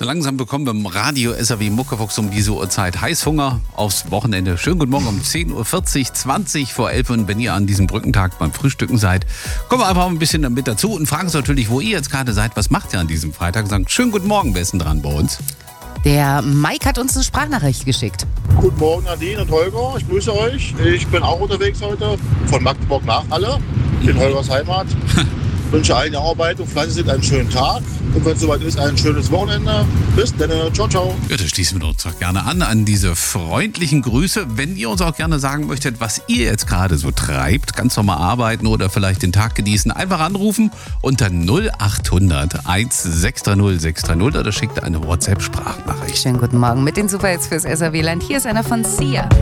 So langsam bekommen wir im Radio SAW Muckefuchs um diese Uhrzeit Heißhunger aufs Wochenende. Schönen guten Morgen um 10.40 Uhr, 20 vor 11 Uhr. Und wenn ihr an diesem Brückentag beim Frühstücken seid, kommen wir einfach ein bisschen mit dazu und fragen uns natürlich, wo ihr jetzt gerade seid. Was macht ihr an diesem Freitag? Sagen schönen guten Morgen, wer ist denn dran bei uns? Der Mike hat uns eine Sprachnachricht geschickt. Guten Morgen Nadine und Holger, ich grüße euch. Ich bin auch unterwegs heute von Magdeburg nach Halle, in Holgers Heimat. Wünsche allen der Arbeit und fleißig sind einen schönen Tag. Und wenn es soweit ist, ein schönes Wochenende. Bis dann, ciao, ciao. Ja, da schließen wir uns doch gerne an diese freundlichen Grüße. Wenn ihr uns auch gerne sagen möchtet, was ihr jetzt gerade so treibt, ganz normal arbeiten oder vielleicht den Tag genießen, einfach anrufen unter 0800 1630 630 oder schickt eine WhatsApp-Sprachnachricht. Schönen guten Morgen mit den Superhits fürs SAW-Land. Hier ist einer von Sia.